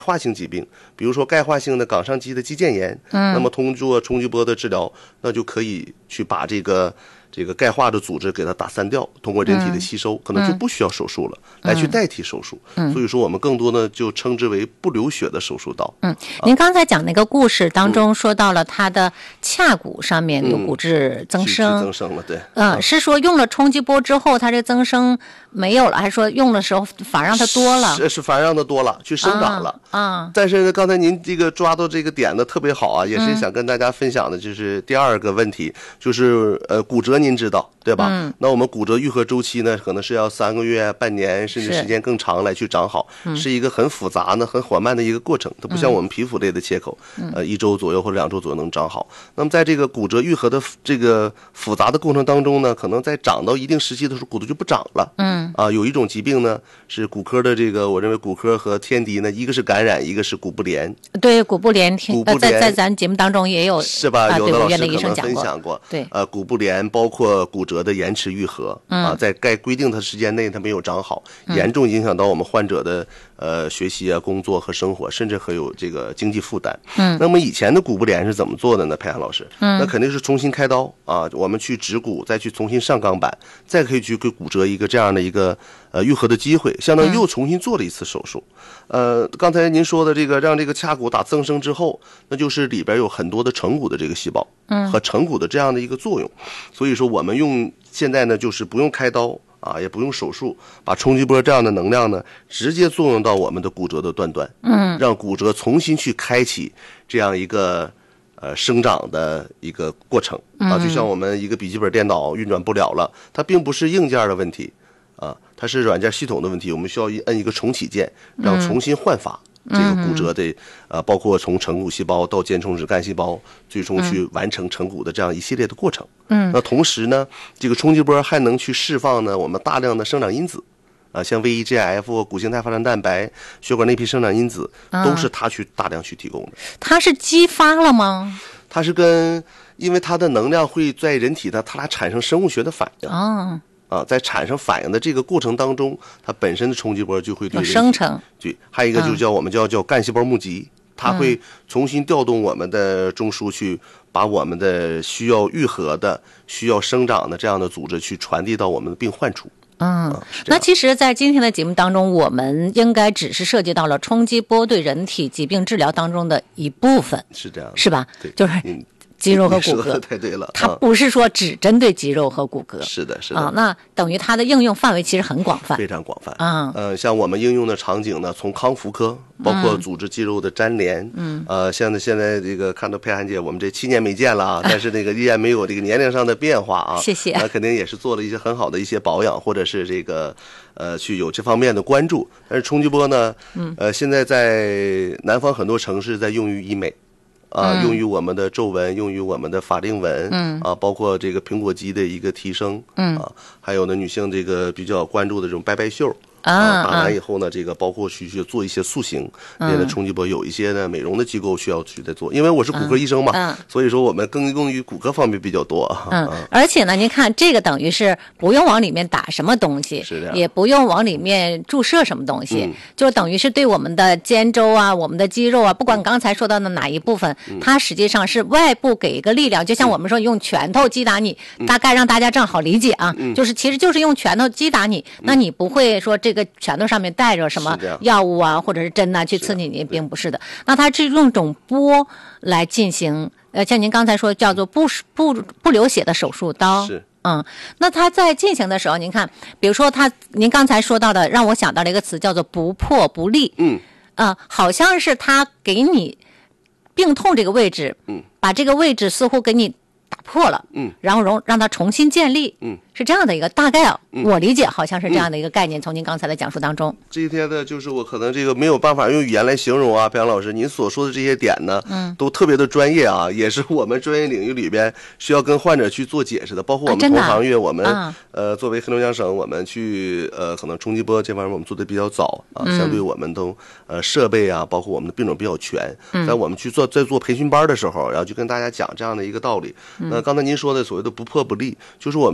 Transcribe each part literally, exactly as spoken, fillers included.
化性疾病，比如说钙化性的冈上肌的肌腱炎，嗯，那么通过冲击波的治疗，那就可以去把这个这个钙化的组织给它打散掉，通过人体的吸收，嗯、可能就不需要手术了，嗯、来去代替手术。嗯，所以说我们更多的就称之为不流血的手术刀。 嗯，您刚才讲那个故事当中说到了他的髂骨上面有骨质增生， 嗯、增生了，对。 嗯、呃，是说用了冲击波之后，它这增生没有了，还是说用的时候反而让它多了？ 是是，反而让它多了，去生长了。 啊。啊但是呢，刚才您这个抓到这个点的特别好啊，也是想跟大家分享的，就是第二个问题，嗯、就是呃骨折，您知道对吧？嗯。那我们骨折愈合周期呢，可能是要三个月、半年，甚至时间更长来去长好，是, 是一个很复杂呢、很缓慢的一个过程。它不像我们皮肤类的切口，嗯、呃，一周左右或者两周左右能长好。那么在这个骨折愈合的这个复杂的过程当中呢，可能在长到一定时期的时候，骨头就不长了。嗯。啊，有一种疾病呢，是骨科的这个，我认为骨科和天敌呢，一个是感染，一个是骨不连。 对，骨不连，骨不连在在咱节目当中也有是吧？ 啊、 有的老师可能分享过。 对， 呃，骨不连包括骨折的延迟愈合、嗯、啊，在该规定的时间内它没有长好，嗯、严重影响到我们患者的呃学习啊、工作和生活，甚至还有这个经济负担。嗯，那么以前的骨不连是怎么做的呢？裴涵老师，嗯，那肯定是重新开刀啊，我们去植骨，再去重新上钢板，再可以去给骨折一个这样的一个呃愈合的机会，相当于又重新做了一次手术。嗯、呃，刚才您说的这个让这个髂骨打增生之后，那就是里边有很多的成骨的这个细胞，嗯，和成骨的这样的一个作用，所以说我们用现在呢就是不用开刀啊，也不用手术，把冲击波这样的能量呢直接作用到我们的骨折的端端，嗯，让骨折重新去开启这样一个呃生长的一个过程啊，就像我们一个笔记本电脑运转不了了，它并不是硬件的问题啊，它是软件系统的问题，我们需要摁一个重启键，让重新焕发。这个骨折的呃，包括从成骨细胞到间充质干细胞，最终去完成成骨的这样一系列的过程。嗯，那同时呢，这个冲击波还能去释放呢我们大量的生长因子，啊、呃，像 V E G F、骨形态发展蛋白、血管内皮生长因子，都是它去大量去提供的。 它是激发了吗？ 它是跟因为它的能量会在人体的它俩产生生物学的反应。哦。啊，在产生反应的这个过程当中，它本身的冲击波就会对人体生成。 对，还有一个就叫、嗯、我们叫叫干细胞募集，它会重新调动我们的中枢去把我们的需要愈合的、需要生长的这样的组织去传递到我们的病患处。 嗯，啊、那其实，在今天的节目当中，我们应该只是涉及到了冲击波对人体疾病治疗当中的一部分， 是这样， 是吧？ 对， 就是。嗯肌肉和骨骼太对了， 它不是说只针对肌肉和骨骼， 是的，是的啊，那等于它的应用范围其实很广泛， 非常广泛啊。呃，像我们应用的场景呢，从康复科，包括组织肌肉的粘连，嗯，呃，像现在这个看到佩涵姐，我们这七年没见了啊，但是那个依然没有这个年龄上的变化啊， 谢谢。 那肯定也是做了一些很好的一些保养，或者是这个呃去有这方面的关注。但是冲击波呢，嗯，呃，现在在南方很多城市在用于医美。啊，用于我们的皱纹，用于我们的法令纹，嗯，啊，包括这个苹果肌的一个提升，嗯，啊，还有呢，女性这个比较关注的这种拜拜袖。啊，打完以后呢，这个包括去去做一些塑形，别的冲击波有一些呢美容的机构需要去在做，因为我是骨科医生嘛，嗯，所以说我们更用于骨科方面比较多。 嗯，而且呢，您看这个等于是不用往里面打什么东西， 是的， 也不用往里面注射什么东西，嗯、就等于是对我们的肩周啊、我们的肌肉啊，不管刚才说到的哪一部分，嗯、它实际上是外部给一个力量，就像我们说用拳头击打你，嗯、大概让大家正好理解啊，嗯、就是其实就是用拳头击打你，嗯、那你不会说这。这个拳头上面带着什么药物啊，或者是针啊，去刺激你，并不是的。那它是用种波来进行，呃，像您刚才说叫做不不不流血的手术刀。 是。 嗯，那它在进行的时候，您看，比如说它，您刚才说到的，让我想到了一个词，叫做不破不立。嗯。啊、呃，好像是它给你病痛这个位置，嗯，把这个位置似乎给你打破了，嗯，然后让让它重新建立，嗯。是这样的一个大概啊，嗯、我理解好像是这样的一个概念。嗯、从您刚才的讲述当中， 这一天呢，就是我可能这个没有办法用语言来形容啊，裴阳老师，您所说的这些点呢，嗯，都特别的专业啊，也是我们专业领域里边需要跟患者去做解释的。包括我们同行业，啊、我们、啊、呃，作为黑龙江省，我们去呃，可能冲击波这方面我们做的比较早啊，嗯、相对我们都呃设备啊，包括我们的病种比较全。嗯、在我们去做在做培训班的时候，然后就跟大家讲这样的一个道理。嗯、那刚才您说的所谓的不破不立，就是我们的人体。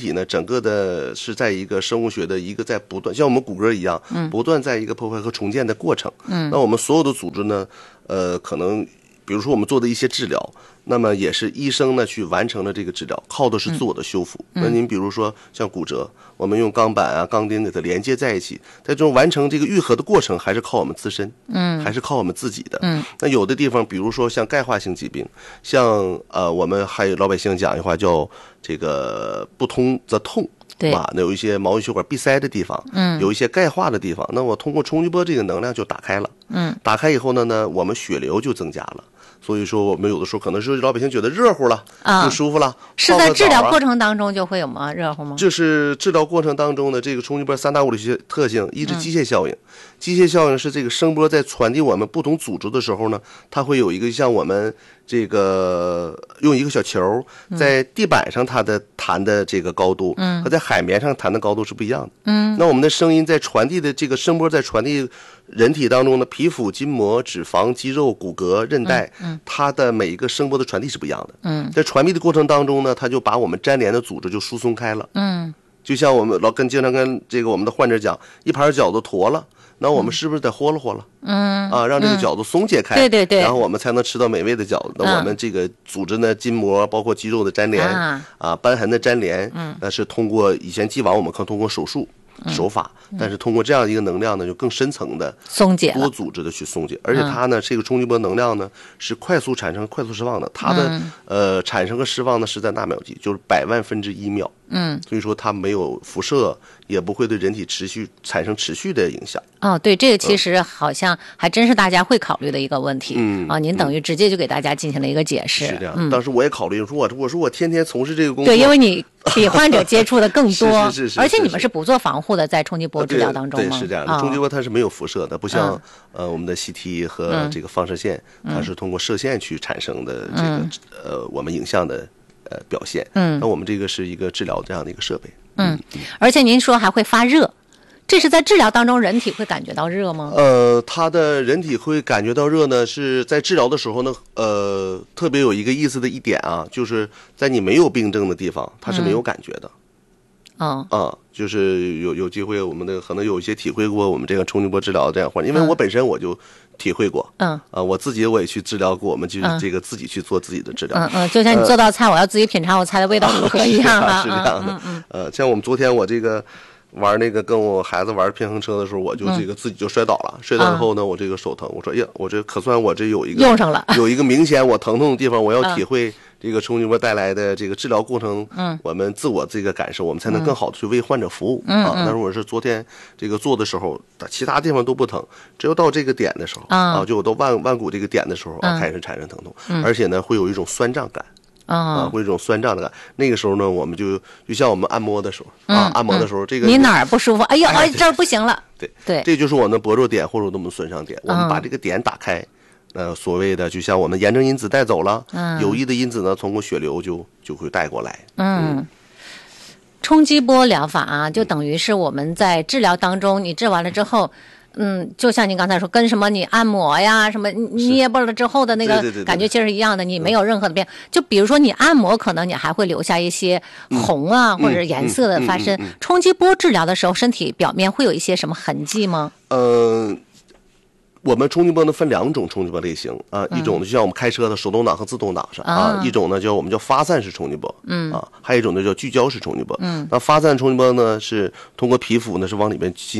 体呢，整个的是在一个生物学的一个在不断，像我们骨骼一样，嗯，不断在一个破坏和重建的过程。嗯，那我们所有的组织呢，呃，可能比如说我们做的一些治疗，那么也是医生呢去完成了这个治疗，靠的是自我的修复。嗯、那您比如说像骨折，我们用钢板啊、钢钉给它连接在一起，在这种完成这个愈合的过程，还是靠我们自身，嗯，还是靠我们自己的。嗯，那有的地方，比如说像钙化性疾病，像呃，我们还有老百姓讲一话叫这个不通则痛。对吧？那有一些毛细血管闭塞的地方，嗯，有一些钙化的地方，那我通过冲击波这个能量就打开了，嗯，打开以后呢，呢我们血流就增加了。所以说，我们有的时候可能是老百姓觉得热乎了，啊，不舒服了， 是在治疗过程当中就会有吗？热乎吗？ 就是治疗过程当中的这个冲击波三大物理学特性，一是机械效应，嗯、机械效应是这个声波在传递我们不同组织的时候呢，它会有一个像我们这个用一个小球在地板上它的弹的这个高度，嗯，和在海绵上弹的高度是不一样的，嗯，那我们的声音在传递的这个声波在传递人体当中的皮肤、筋膜、脂肪、肌肉、骨骼、韧带。嗯它的每一个声波的传递是不一样的。嗯，在传递的过程当中呢，它就把我们粘连的组织就疏松开了。嗯，就像我们老跟经常跟这个我们的患者讲，一盘饺子坨了，那我们是不是得豁了豁了？嗯，啊，让这个饺子松解开。对对对，然后我们才能吃到美味的饺子。那我们这个组织呢，筋膜包括肌肉的粘连啊，啊瘢痕的粘连，嗯，那是通过以前既往我们可能通过手术。手法，但是通过这样一个能量呢，就更深层的松解多组织的去松解，而且它呢，这个冲击波能量呢是快速产生、快速释放的，它的、嗯、呃产生和释放呢是在纳秒级，就是百万分之一秒。嗯，所以说它没有辐射，也不会对人体持续产生持续的影响。 哦，对，这个其实好像还真是大家会考虑的一个问题。嗯啊，您等于直接就给大家进行了一个解释。 是这样，嗯、当时我也考虑说，我我说我天天从事这个工作， 对，因为你比患者接触的更多， 是是是是是， 而且你们是不做防护的，在冲击波治疗当中吗？ 对，对是这样的。冲击波它是没有辐射的，不像、嗯、呃我们的 C T 和这个放射线，嗯、它是通过射线去产生的这个、嗯、呃我们影像的。呃，表现，嗯，那我们这个是一个治疗这样的一个设备， 嗯，嗯而且您说还会发热，这是在治疗当中人体会感觉到热吗？ 呃，它的人体会感觉到热呢，是在治疗的时候呢，呃，特别有一个意思的一点啊，就是在你没有病症的地方，它是没有感觉的， 嗯， 啊，就是有有机会，我们的可能有一些体会过我们这个冲击波治疗这样患者，因为我本身我就。体会过，嗯，啊，我自己我也去治疗过，我们就是这个自己去做自己的治疗， 嗯嗯，就像你做道菜，呃、我要自己品尝我菜的味道如何一样啊，是这样的，嗯嗯，呃，像我们昨天我这个玩那个跟我孩子玩平衡车的时候，我就这个自己就摔倒了，嗯、摔倒以后呢，我这个手疼，我说，哎呀，我这可算我这有一个用上了， 有一个明显我疼痛的地方，我要体会这个冲击波带来的这个治疗过程，嗯，我们自我这个感受，我们才能更好的去为患者服务，嗯、啊。但是我是昨天这个做的时候，其他地方都不疼，只有到这个点的时候，嗯、啊，就我到腕腕骨这个点的时候啊，开始产生疼痛，嗯、而且呢，会有一种酸胀感。啊，会有一种酸胀的感。那个时候呢，我们就就像我们按摩的时候、嗯、啊，按摩的时候，这个你哪儿不舒服？哎呦，哎，这儿不行了。 对对， 这就是我们的薄弱点或者我们的损伤点。我们把这个点打开，呃，所谓的就像我们炎症因子带走了，嗯，有益的因子呢，通过血流就就会带过来。 嗯。嗯冲击波疗法啊，就等于是我们在治疗当中，你治完了之后。嗯，就像您刚才说，跟什么你按摩呀，什么捏巴了之后的那个感觉其实是一样的，你没有任何的变。就比如说你按摩，可能你还会留下一些红啊、嗯、或者颜色的发生。嗯嗯嗯嗯、冲击波治疗的时候，身体表面会有一些什么痕迹吗？ 呃，我们冲击波呢分两种冲击波类型啊、呃，一种呢就像我们开车的手动挡和自动挡上、嗯、啊，一种呢叫我们叫发散式冲击波，嗯啊，还有一种呢叫聚焦式冲击波。嗯，那发散冲击波呢是通过皮肤呢是往里面进。